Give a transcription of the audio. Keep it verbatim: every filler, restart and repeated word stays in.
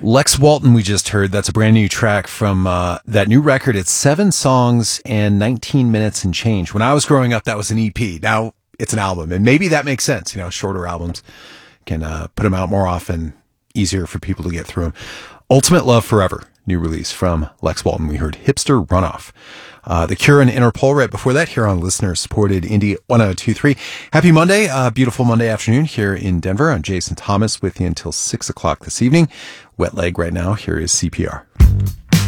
Lex Walton, we just heard. That's a brand new track from uh, that new record. It's seven songs and nineteen minutes and change. When I was growing up, that was an E P. Now it's an album, and maybe that makes sense. You know, shorter albums can uh, put them out more often, easier for people to get through them. Ultimate Love Forever, new release from Lex Walton. We heard Hipster Runoff. Uh, The Cure and Interpol right before that here on listener-supported Indie one oh two point three. Happy Monday, uh, beautiful Monday afternoon here in Denver. I'm Jason Thomas with you until six o'clock this evening. Wet leg right now. Here is C P R.